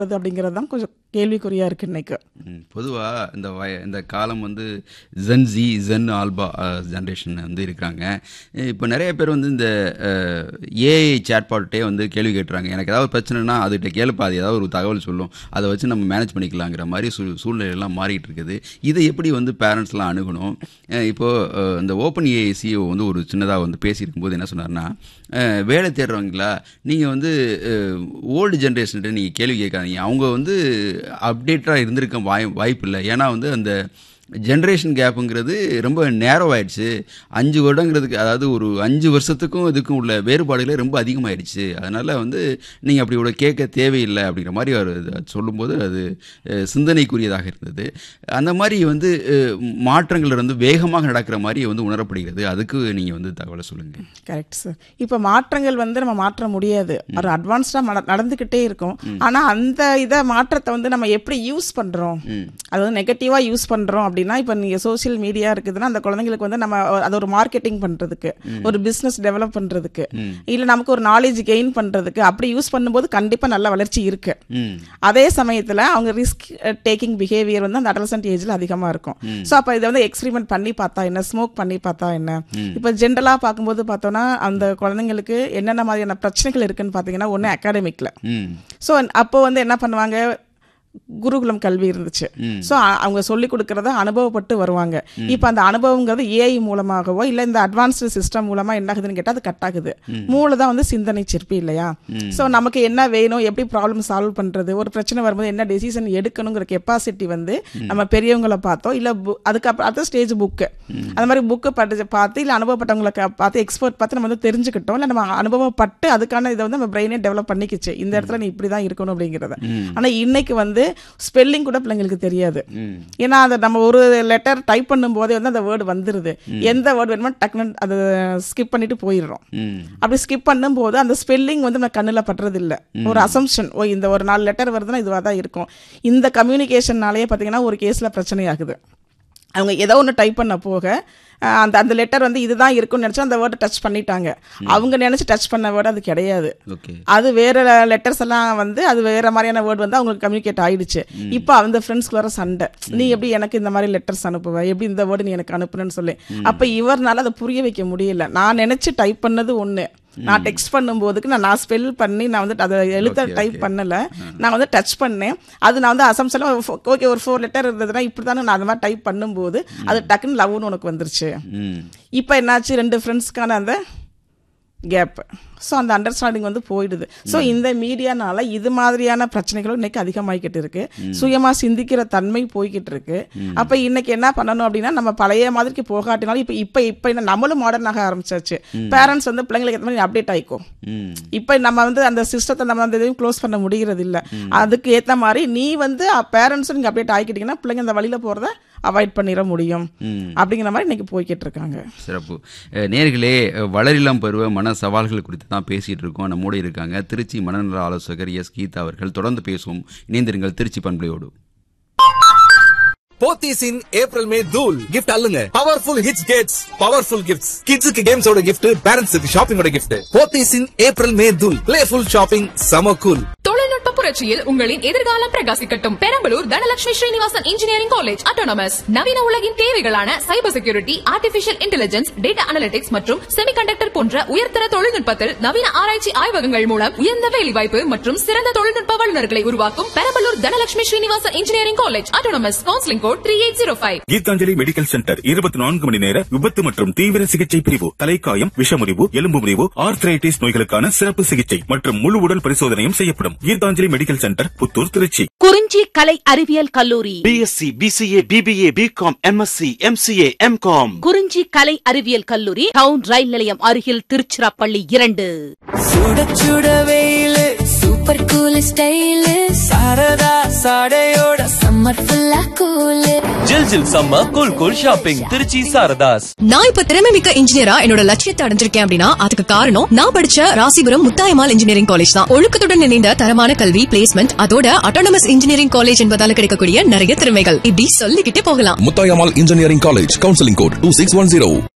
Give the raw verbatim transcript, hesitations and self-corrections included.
அப்படிங்கிறது தான் கொஞ்சம் கேள்விக்குறியா இருக்கு இன்னைக்கு. பொதுவாக இந்த வய இந்த காலம் வந்து gen G gen alpha generation வந்து இருக்கிறாங்க. இப்போ நிறைய பேர் வந்து இந்த ஏஐ சேட்பாட்டே வந்து கேள்வி கேட்டுறாங்க. எனக்கு ஏதாவது பிரச்சனைனா அதுகிட்ட கேளுப்பா, அது ஏதாவது ஒரு தகவல் சொல்லும், அதை வச்சு நம்ம மேனேஜ் பண்ணிக்கலாங்கிற மாதிரி சூ சூழ்நிலையெல்லாம் மாறிட்டு இருக்குது. இதை எப்படி வந்து பேரண்ட்ஸ்லாம் அணுகணும்? இப்போது இந்த ஓப்பன் ஏஐ சிஇஓ வந்து ஒரு சின்னதாக வந்து பேசியிருக்கும்போது என்ன சொன்னார்னா, வேலை தேடுறவங்களா நீங்கள் வந்து ஓல்டு ஜென்ரேஷன்கிட்ட நீங்கள் கேள்வி கேட்காதீங்க, அவங்க வந்து அப்டேட்டாக இருந்திருக்க வாய் வாய்ப்பு இல்லை. ஏன்னா வந்து அந்த ஜென்ரேஷன் கேப்புங்கிறது ரொம்ப நேரோ ஆயிடுச்சு. அஞ்சு வருடங்கிறதுக்கு, அதாவது ஒரு அஞ்சு வருஷத்துக்கும் இதுக்கும் உள்ள வேறுபாடுகளே ரொம்ப அதிகமாகிடுச்சு. அதனால் வந்து நீங்கள் அப்படி இவ்வளோ கேட்க தேவையில்லை அப்படிங்கிற மாதிரி அவர் சொல்லும்போது அது சிந்தனைக்குரியதாக இருந்தது. அந்த மாதிரி வந்து மாற்றங்கள் வந்து வேகமாக நடக்கிற மாதிரி வந்து உணரப்படுகிறது. அதுக்கு நீங்கள் வந்து தகவலை சொல்லுங்கள். Correct sir. இப்போ மாற்றங்கள் வந்து நம்ம மாற்ற முடியாது, ஒரு அட்வான்ஸ்டாக நடந்துக்கிட்டே இருக்கும். ஆனால் அந்த இதை மாற்றத்தை வந்து நம்ம எப்படி யூஸ் பண்ணுறோம், அதாவது நெகட்டிவாக யூஸ் பண்ணுறோம் அப்படின்னா, இப்போ நீங்கள் சோசியல் மீடியா இருக்குதுன்னா அந்த குழந்தைங்களுக்கு வந்து நம்ம அதை ஒரு மார்க்கெட்டிங் பண்ணுறதுக்கு, ஒரு பிஸ்னஸ் டெவலப் பண்ணுறதுக்கு, இல்லை நமக்கு ஒரு நாலேஜ் கெயின் பண்ணுறதுக்கு அப்படி யூஸ் பண்ணும்போது கண்டிப்பாக நல்ல வளர்ச்சி இருக்கு. அதே சமயத்தில் அவங்க ரிஸ்க் டேக்கிங் பிஹேவியர் வந்து அந்த அடலசன்ட் ஏஜில் அதிகமாக இருக்கும். ஸோ அப்போ இதை வந்து எக்ஸ்பெரிமெண்ட் பண்ணி பார்த்தா என்ன, ஸ்மோக் பண்ணி பார்த்தா என்ன, இப்போ ஜென்ரலாக பார்க்கும்போது பார்த்தோன்னா அந்த குழந்தைங்களுக்கு என்னென்ன மாதிரியான பிரச்சனைகள் இருக்குன்னு பார்த்தீங்கன்னா, ஒன்று அகாடமிக்கில். ஸோ அப்போ வந்து என்ன பண்ணுவாங்க, குருகுலம் கல்வி இருந்துச்சு. ஸோ அவங்க சொல்லிக் கொடுக்கறத அனுபவப்பட்டு வருவாங்க. இப்போ அந்த அனுபவங்கிறது ஏஐ மூலமாகவோ இல்லை இந்த அட்வான்ஸ்டு சிஸ்டம் மூலமாக என்ன ஆகுதுன்னு கேட்டால் அது கட் ஆகுது. மூளை தான் வந்து சிந்தனை சிற்பி இல்லையா? ஸோ நமக்கு என்ன வேணும், எப்படி ப்ராப்ளம் சால்வ் பண்ணுறது, ஒரு பிரச்சனை வரும்போது என்ன டெசிஷன் எடுக்கணுங்கிற கெப்பாசிட்டி வந்து நம்ம பெரியவங்களை பார்த்தோம், இல்லை அதுக்கப்புறம் அடுத்த ஸ்டேஜ் புக்கு, அந்த மாதிரி புக்கு பட்டு பார்த்து இல்லை அனுபவப்பட்டவங்களை பார்த்து எக்ஸ்பர்ட் பார்த்து நம்ம வந்து தெரிஞ்சுக்கிட்டோம், இல்லை நம்ம அனுபவப்பட்டு அதுக்கான இதை வந்து நம்ம பிரெயினே டெவலப் பண்ணிக்கிச்சு, இந்த இடத்துல நீ இப்படி தான் இருக்கணும் அப்படிங்கிறத. ஆனால் இன்னைக்கு வந்து ஸ்பெல்லிங் கூட பிள்ளைங்களுக்கு தெரியாது. ஏன்னா அதை நம்ம ஒரு லெட்டர் டைப் பண்ணும் போதே வந்து அந்த வேர்டு வந்துருது. எந்த வேர்டு வேணுமோ டக்குன்னு அதை ஸ்கிப் பண்ணிட்டு போயிடுறோம். அப்படி ஸ்கிப் பண்ணும் போது அந்த ஸ்பெல்லிங் வந்து நம்ம கண்ணில் பட்டுறது இல்லை. ஒரு அசம்ஷன், ஓ இந்த ஒரு நாலு லெட்டர் வருதுன்னா இதுவாக தான் இருக்கும். இந்த கம்யூனிகேஷன்னாலேயே பார்த்தீங்கன்னா ஒரு கேஸில் பிரச்சனை ஆகுது. அவங்க ஏதோ ஒன்று டைப் பண்ண போக அந்த அந்த லெட்டர் வந்து இதுதான் இருக்குன்னு நினச்சா அந்த வேர்டை டச் பண்ணிட்டாங்க. அவங்க நினச்சி டச் பண்ண வேர்டு அது கிடையாது. அது வேற லெட்டர்ஸ் எல்லாம் வந்து அது வேற மாதிரியான வேர்டு வந்து அவங்களுக்கு கம்யூனிகேட் ஆயிடுச்சு. இப்போ அந்த ஃப்ரெண்ட்ஸ்குள்ளார சண்டை, நீ எப்படி எனக்கு இந்த மாதிரி லெட்டர்ஸ் அனுப்புவ, எப்படி இந்த வேர்டு நீ எனக்கு அனுப்புனேன்னு சொல்லி. அப்போ இவர்னால அதை புரிய வைக்க முடியல. நான் நினச்சி டைப் பண்ணது ஒன்று, நான் டெக்ஸ்ட் பண்ணும்போதுக்கு நான் நான் ஸ்பெல் பண்ணி நான் வந்து அதை எழுத்த டைப் பண்ணல, நான் வந்து டச் பண்ணேன். அது நான் வந்து அசம்ஷன்ல ஓகே ஒரு ஃபோர் லெட்டர் இருந்ததுன்னா இப்படி தானே நான் அந்த மாதிரி டைப் பண்ணும்போது அது டக்குன்னு லவ்னு உனக்கு வந்துருச்சு. இப்போ என்னாச்சு, ரெண்டு ஃப்ரெண்ட்ஸ்க்கான அந்த கேப், ஸோ அந்த அண்டர்ஸ்டாண்டிங் வந்து போயிடுது. ஸோ இந்த மீடியானால இது மாதிரியான பிரச்சனைகளும் இன்னைக்கு அதிகமாகிக்கிட்டு இருக்கு. சுயமாக சிந்திக்கிற தன்மை போய்கிட்டு இருக்கு. அப்போ இன்னைக்கு என்ன பண்ணணும் அப்படின்னா, நம்ம பழைய மாதிரிக்கு போகாட்டினாலும் இப்போ இப்போ இப்போ நம்மளும் மாடர்ன் ஆக ஆரம்பிச்சாச்சு. பேரண்ட்ஸ் வந்து பிள்ளைங்களுக்கு ஏற்ற மாதிரி அப்டேட் ஆகிக்கும். இப்போ நம்ம வந்து அந்த சிஸ்டத்தை நம்ம அந்த இதையும் க்ளோஸ் பண்ண முடிகிறது இல்லை. அதுக்கு ஏற்ற மாதிரி நீ வந்து பேரண்ட்ஸும் நீங்கள் அப்டேட் ஆகிக்கிட்டீங்கன்னா பிள்ளைங்க அந்த வழியில் போகிறத அவாய்ட் பண்ணிட முடியும் அப்படிங்கிற மாதிரி இன்னைக்கு போய்கிட்டு இருக்காங்க. சிறப்பு. நேர்களே, வளரிளம் பருவ மன சவால்கள் குறித்து தான் பேசிட்டு இருக்கோம். நம்மோட இருக்காங்க திருச்சி மனநல ஆலோசகர் எஸ் கீதா அவர்கள். தொடர்ந்து பேசுவோம், இணைந்திருங்கள் திருச்சி பண்பலையோடு. போத்தீஸின் ஏப்ரல் மே தூள் gift அல்லுங்க. Powerful hits Gates powerful gifts. கிட்ஸுக்கு கேம்ஸோட கிஃப்ட், பேரண்ட்ஸுக்கு ஷாப்பிங்கோட கிஃப்ட். போத்தீஸின் ஏப்ரல் மே தூள், பிளேஃபுல் ஷாப்பிங், சம கூல். தொழில்நுட்ப புரட்சியில் உங்களின் எதிர்காலம் பிரகாசிக்கட்டும். Perambalur Dhanalakshmi Srinivasan engineering college autonomous நவீன உலகின் தேவைகளான cyber security, artificial intelligence, data analytics மற்றும் செமிகண்டக்டர் போன்ற உயர்தர தொழில்நுட்பத்தில் நவீன ஆராய்ச்சி ஆய்வகங்கள் மூலம் உயர்ந்த வேலைவாய்ப்பு மற்றும் சிறந்த தொழில்நுட்ப வல்லுநர்களை உருவாக்கும் Perambalur Dhanalakshmi Srinivasan engineering college autonomous. Counselling code three eight zero five. Gitanjali medical centre இருபத்தி நான்கு மணி நேர விபத்து மற்றும் தீவிர சிகிச்சை பிரிவு, தலைக்காயம், விஷமுறிவு, எலும்பு முறிவு, ஆர்த்ரைட்டிஸ் நோய்களுக்கான சிறப்பு சிகிச்சை மற்றும் முழு உடல் பரிசோதனையும் செய்யப்படும். Gitanjali medical centre, Puthur, Trichy. குறிஞ்சி கலை அறிவியல் கல்லூரி BSc, PCA, BBA, BCom, MSc, MCA, M Com. குறிஞ்சி கலை அறிவியல் கல்லூரி, டவுன் ரயில் நிலையம் அருகில், திருச்சிராப்பள்ளி இரண்டு. சுட சுட வெயிலு, super cool style, Saradha சாடையோட summer ஃபுல்லா கூலு. ஜில் ஜில் summer cool cool shopping, Trichy Saradhas. நான் இப்ப திறமை மிக்க இன்ஜினியரா என்னோட லட்சியத்தை அடைஞ்சிருக்கேன் அப்படின்னா அதுக்கு காரணம் நான் படிச்ச ராசிபுரம் முத்தாயம்மாள் இன்ஜினியரிங் காலேஜ் தான். ஒழுக்கத்துடன் இணைந்த தரமான கல்வி, பிளேஸ்மெண்ட், அதோட அட்டானமஸ் இன்ஜினியரிங் காலேஜ் என்பதால கிடைக்கக்கூடிய நிறைய திறமைகள், இப்படி சொல்லிக்கிட்டே போகலாம். Muthayammal engineering college, counselling code two six one zero.